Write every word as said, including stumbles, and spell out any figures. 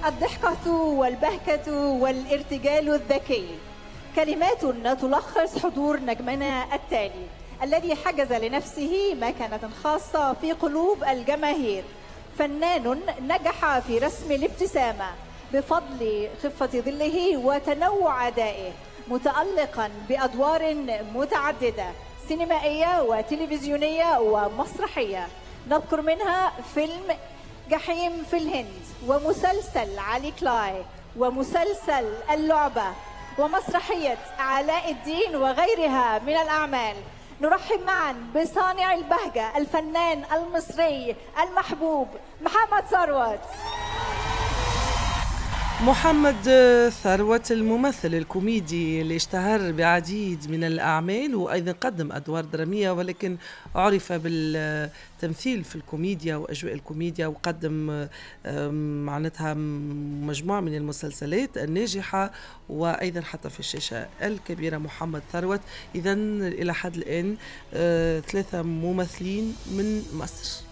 الضحكة والبهكة والارتجال الذكي، كلمات تلخص حضور نجمنا التالي الذي حجز لنفسه مكانة خاصة في قلوب الجماهير. فنان نجح في رسم الابتسامة بفضل خفة ظله وتنوع أدائه، متألقا بأدوار متعددة سينمائية وتلفزيونية ومسرحية. نذكر منها فيلم جحيم في الهند، ومسلسل علي كلاي، ومسلسل اللعبة، ومسرحية علاء الدين وغيرها من الأعمال. نرحب معا بصانع البهجة الفنان المصري المحبوب محمد ثروت. محمد ثروت الممثل الكوميدي اللي اشتهر بعديد من الأعمال وأيضا قدم أدوار درامية، ولكن عرف بالتمثيل في الكوميديا وأجواء الكوميديا، وقدم معناتها مجموعة من المسلسلات الناجحة وأيضا حتى في الشاشة الكبيرة. محمد ثروت إذن إلى حد الآن ثلاثة ممثلين من مصر.